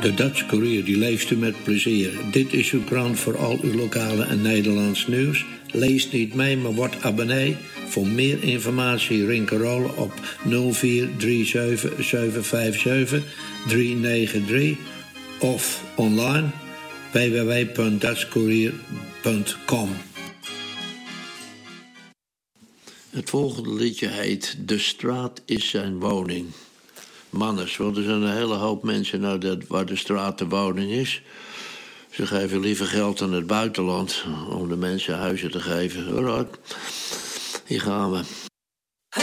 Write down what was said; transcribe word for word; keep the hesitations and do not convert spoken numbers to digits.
De Dutch Courier, die leest u met plezier. Dit is uw krant voor al uw lokale en Nederlands nieuws. Lees niet mee, maar word abonnee. Voor meer informatie rinkerola op nul vier drie zeven zeven vijf zeven drie negen drie of online w w w punt dutch courier punt com. Het volgende liedje heet De straat is zijn woning. Manners, want er zijn een hele hoop mensen nou dat, waar de straat de woning is. Ze geven liever geld aan het buitenland om de mensen huizen te geven. Alright, hier gaan we.